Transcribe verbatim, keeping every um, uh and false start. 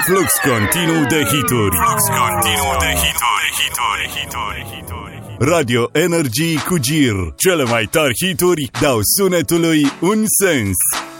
Flux continuu de hituri. Flux continuu de hituri. hituri, hituri, hituri. Radio Energy cu Gir. Cele mai tari hituri dau sunetului un sens.